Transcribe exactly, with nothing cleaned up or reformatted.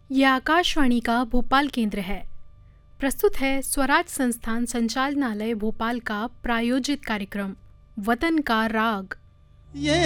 यह आकाशवाणी का भोपाल केंद्र है। प्रस्तुत है स्वराज संस्थान संचालनालय भोपाल का प्रायोजित कार्यक्रम वतन का राग। ये